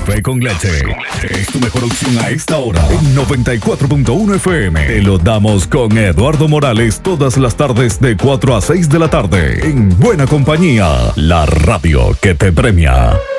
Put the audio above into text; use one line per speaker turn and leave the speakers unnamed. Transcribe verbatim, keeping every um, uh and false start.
Café con leche es tu mejor opción a esta hora. En noventa y cuatro punto uno F M. Te lo damos con Eduardo Morales todas las tardes de cuatro a seis de la tarde. En buena compañía, la radio que te premia.